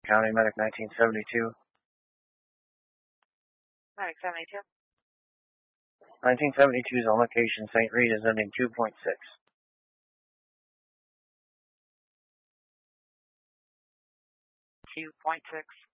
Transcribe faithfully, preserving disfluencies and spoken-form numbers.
County, Medic nineteen seventy-two. Medic seventy-two. nineteen seventy-two is on location. Saint Reed is ending two point six. two point six.